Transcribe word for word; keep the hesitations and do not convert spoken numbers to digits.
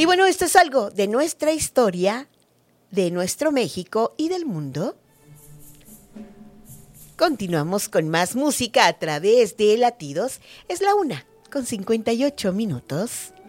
Y bueno, esto es algo de nuestra historia, de nuestro México y del mundo. Continuamos con más música a través de Latidos. Es la una con cincuenta y ocho minutos.